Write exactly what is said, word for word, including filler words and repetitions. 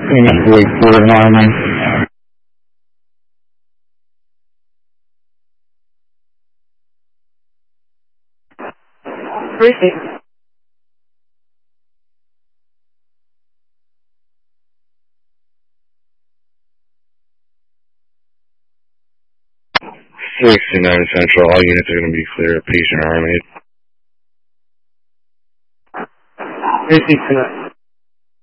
Wake Forest Army. Briefing. sixty-nine Central, all units are going to be clear of patient Army. Briefing tonight.